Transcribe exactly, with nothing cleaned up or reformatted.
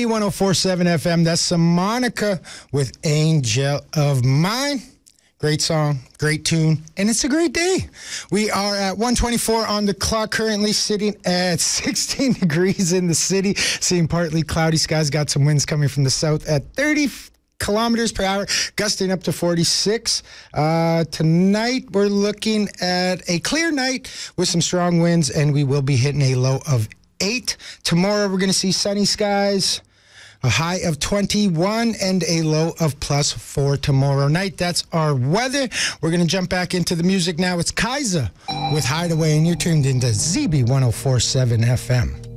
B one oh four point seven F M. That's Monica with Angel of Mine. Great song, great tune, and it's a great day. We are at one twenty-four on the clock, currently sitting at sixteen degrees in the city, seeing partly cloudy skies. Got some winds coming from the south at thirty kilometers per hour, gusting up to forty-six. Uh, tonight, we're looking at a clear night with some strong winds, and we will be hitting a low of eight. Tomorrow, we're going to see sunny skies, a high of twenty-one and a low of plus four tomorrow night. That's our weather. We're going to jump back into the music now. It's Kaiser with Hideaway, and you're tuned into Z B one oh four point seven F M.